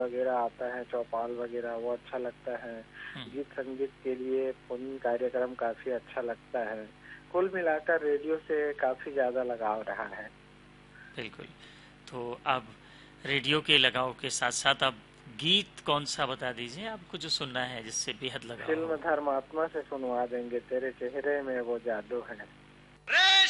वगैरह आता है, चौपाल वगैरह, वो अच्छा लगता है। हम्म। गीत संगीत के लिए फोन कार्यक्रम काफी अच्छा लगता है। कुल मिलाकर रेडियो से काफी ज्यादा लगाव रहा है। बिल्कुल। तो अब रेडियो के लगाव के साथ साथ अब गीत कौन सा बता दीजिए आपको जो सुनना है जिससे बेहद लगाव फिल्म हो। धर्मात्मा से सुनवा देंगे, तेरे चेहरे में वो जादू है।